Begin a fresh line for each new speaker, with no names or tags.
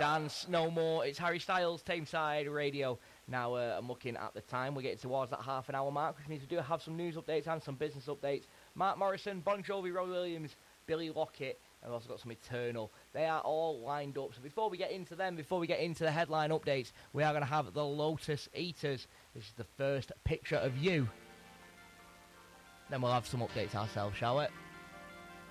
dance no more. It's Harry Styles, Tameside Radio. Now I'm looking at the time. We're getting towards that half an hour mark, which means we do have some news updates and some business updates. Mark Morrison, Bon Jovi, Roy Williams, Billy Lockett, and we've also got some Eternal. They are all lined up. So before we get into them, before we get into the headline updates, we are going to have the Lotus Eaters. This is the first picture of you. Then we'll have some updates ourselves, shall we?